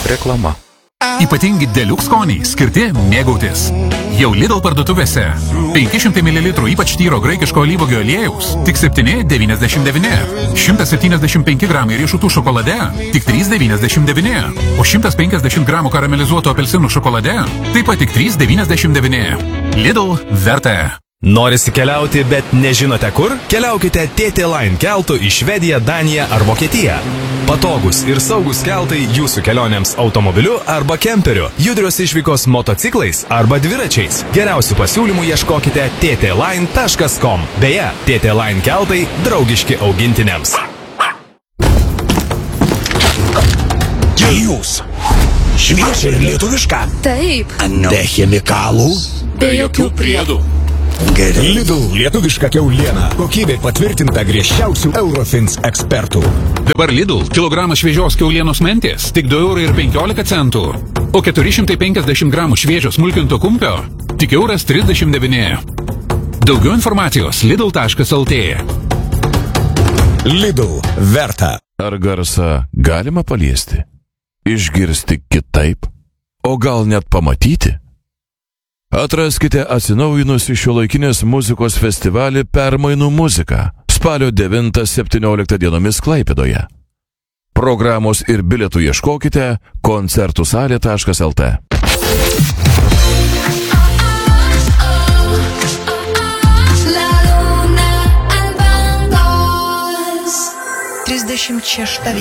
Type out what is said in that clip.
Reklama. Ypatingi Deluxe skoniai skirti mėgautis. Jau Lidl parduotuvėse. 500 ml ypač tyro graikiško alyvuogių aliejaus tik 7,99. 175 gramai riešutų šokolade tik 3,99. O 150 gramų karamelizuotų apelsinų šokolade taip pat tik 3,99. Lidl verta. Norisi keliauti, bet nežinote kur? Keliaukite TT Line keltu į Švediją, Daniją ar Vokietiją. Patogus ir saugus keltai jūsų kelionėms automobiliu arba kemperiu, judrios išvykos motociklais arba dviračiais. Geriausių pasiūlymų ieškokite ttline.com. Beje, TT Line keltai draugiški augintiniams. Jūs. Šviežia ir lietuviška. Taip. Be chemikalų. Be jokių priedų. Gerai. Lidl lietuviška kiauliena. Kokybė patvirtinta griežčiausių Eurofins ekspertų. Dabar Lidl kilogramas šviežios kiaulienos mentės tik 2,15 €. O 450 gramų šviežio smulkinto kumpio tik 1,39 €. Daugiau informacijos lidl.lt. Lidl verta. Ar garsą galima paliesti? Išgirsti kitaip? O gal net pamatyti? Atraskite atsinaujinusi šiuolaikinės muzikos festivalį Permainų muzika spalio 9-17 dienomis Klaipėdoje. Programos ir bilietų ieškokite koncertusalė.lt. 36